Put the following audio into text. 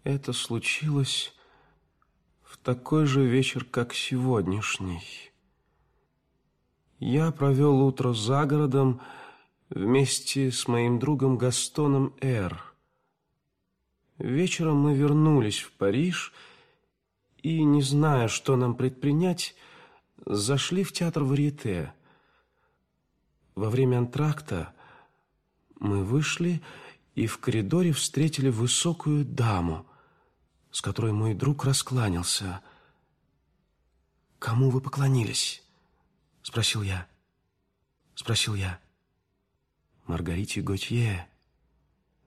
Это случилось в такой же вечер, как сегодняшний. Я провел утро за городом вместе с моим другом Гастоном Р. Вечером мы вернулись в Париж и, не зная, что нам предпринять, зашли в театр Варьете. Во время антракта мы вышли и в коридоре встретили высокую даму, с которой мой друг раскланялся. «Кому вы поклонились?» — спросил я. «Маргарите Готье»,